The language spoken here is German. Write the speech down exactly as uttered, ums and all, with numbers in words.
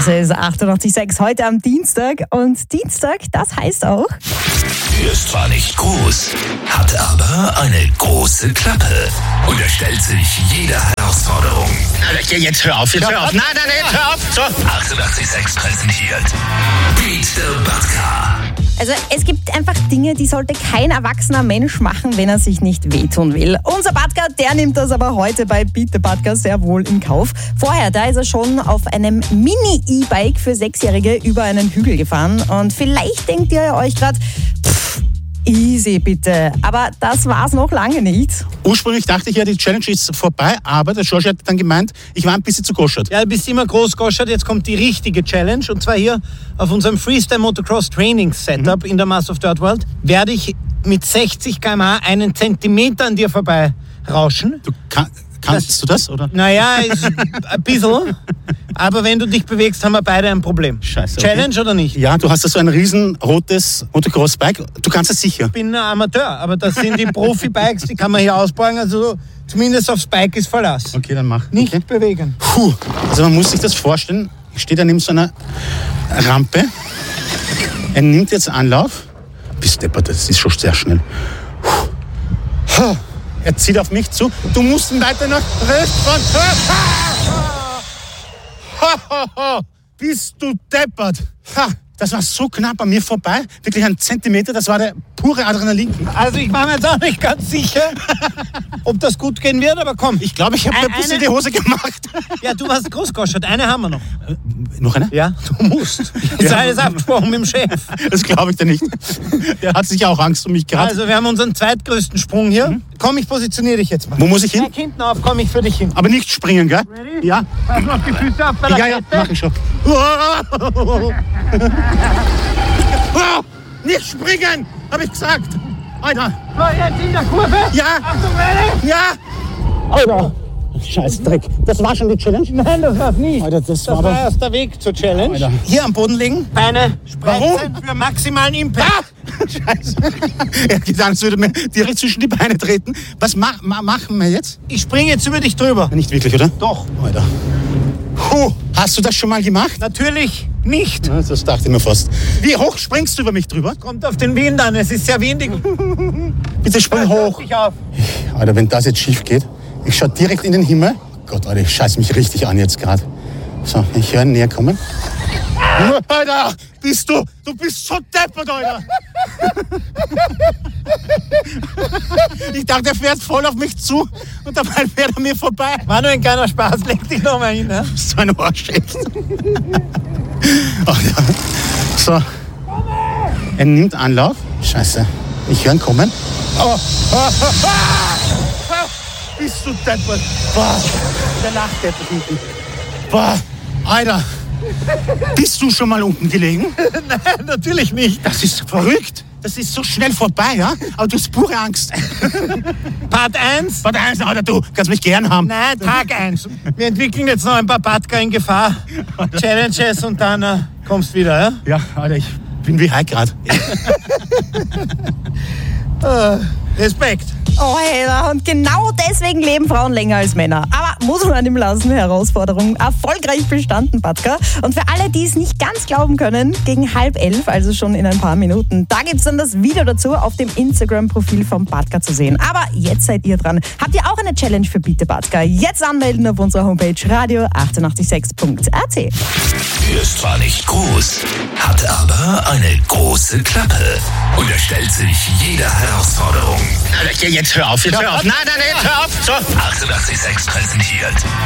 Das ist achtundachtzig Komma sechs heute am Dienstag. Und Dienstag, das heißt auch... Er ist zwar nicht groß, hat aber eine große Klappe und er stellt sich jeder Herausforderung. Jetzt hör auf, jetzt hör auf. Nein, nein, nein, jetzt hör auf. So. achtundachtzig Komma sechs präsentiert Beat the Batka. Also es gibt einfach Dinge, die sollte kein erwachsener Mensch machen, wenn er sich nicht wehtun will. Unser Batka, der nimmt das aber heute bei Beat the Batka sehr wohl in Kauf. Vorher, da ist er schon auf einem Mini-E-Bike für Sechsjährige über einen Hügel gefahren. Und vielleicht denkt ihr euch gerade, easy bitte. Aber das war's noch lange nicht. Ursprünglich dachte ich ja, die Challenge ist vorbei, aber der George hat dann gemeint, ich war ein bisschen zu goschert. Ja, du bist immer groß goschert, jetzt kommt die richtige Challenge. Und zwar hier auf unserem Freestyle Motocross Training Setup mhm. in der Mass of Dirt World werde ich mit sechzig Kilometer pro Stunde einen Zentimeter an dir vorbei rauschen. Du kann, kannst das, du das, oder? Naja, ist ein bisschen. Aber wenn du dich bewegst, haben wir beide ein Problem. Scheiße. Challenge okay. oder nicht? Ja, du hast da so ein riesen rotes Motocross-Bike. Du kannst es sicher. Ich bin ein Amateur, aber das sind die Profi-Bikes, die kann man hier ausbauen. Also zumindest aufs Bike ist Verlass. Okay, dann mach. Nicht okay. bewegen. Puh. Also man muss sich das vorstellen. Ich stehe da neben so einer Rampe. Er nimmt jetzt Anlauf. Bist deppert, das ist schon sehr schnell. Puh. Er zieht auf mich zu. Du musst ihn weiter nach rechts fahren. Bist du deppert? Ha, das war so knapp an mir vorbei. Wirklich ein Zentimeter, das war der pure Adrenalin. Also ich war mir jetzt auch nicht ganz sicher, ob das gut gehen wird, aber komm. Ich glaube, ich habe mir ein bisschen die Hose gemacht. Ja, du warst großgoschert. Eine haben wir noch. Äh, noch eine? Ja, du musst. Das ja. ist abgesprochen mit dem Chef. Das glaube ich dir nicht. Der hat sicher auch Angst um mich gehabt. Also wir haben unseren zweitgrößten Sprung hier. Mhm. Komm, ich positioniere dich jetzt mal. Wo muss ich hin? Ja, hinten auf, komm ich für dich hin. Aber nicht springen, gell? Ready? Ja. Pass noch die Füße auf bei der Ja, ja, Kette. mach ich schon. Nicht springen, habe ich gesagt. Alter. So, jetzt in der Kurve. Ja. Achtung, ready? Ja. Alter. Scheiß Dreck. Das war schon die Challenge? Nein, das war's nicht. Alter, das, das war, war erst der Weg zur Challenge. Alter. Hier am Boden liegen. Beine Warum? für maximalen Impact. Ah! Scheiße. Er hat gedacht, es würde mir direkt zwischen die Beine treten. Was ma- ma- machen wir jetzt? Ich springe jetzt über dich drüber. Nicht wirklich, oder? Doch. Alter. Puh. Hast du das schon mal gemacht? Natürlich nicht. Ja, das dachte ich mir fast. Wie hoch springst du über mich drüber? Kommt auf den Wind an, es ist sehr windig. Bitte spring hoch. Dich auf. Alter, wenn das jetzt schief geht, ich schaue direkt in den Himmel. Gott, Alter, ich scheiß mich richtig an jetzt gerade. So, ich höre ihn näher kommen. Alter, bist du, du bist so deppert, Alter. Ich dachte, er fährt voll auf mich zu und dabei fährt er mir vorbei. War nur ein kleiner Spaß, leg dich noch mal hin. Ne? So ein Arsch, echt. Alter. So. Er nimmt Anlauf. Scheiße. Ich höre ihn kommen. Oh. Bist du deppert? Boah. Der lacht deppert hinten. Boah. Alter. Bist du schon mal unten gelegen? Nein, natürlich nicht. Das ist verrückt. Das ist so schnell vorbei, ja? Aber du hast pure Angst. Part eins. Part eins, Alter, du kannst mich gern haben. Nein, Tag eins. Wir entwickeln jetzt noch ein paar Batka in Gefahr. Challenges und dann äh, kommst wieder, ja? Ja, Alter, ich bin wie high grad. uh, Respekt. Oh, hey, und genau deswegen leben Frauen länger als Männer. Aber muss man ihm lassen, Herausforderung erfolgreich bestanden, Batka. Und für alle, die es nicht ganz glauben können, gegen halb elf, also schon in ein paar Minuten, da gibt's dann das Video dazu auf dem Instagram-Profil vom Batka zu sehen. Aber jetzt seid ihr dran. Habt ihr auch eine Challenge für Beat the Batka? Jetzt anmelden auf unserer Homepage radio achtundachtzig Komma sechs Punkt a t. Er ist zwar nicht groß, hat aber eine große Klappe und er stellt sich jeder Herausforderung. Jetzt hör auf, jetzt hör auf. Nein, nein, jetzt hör auf. So. achtundachtzig Komma sechs präsentiert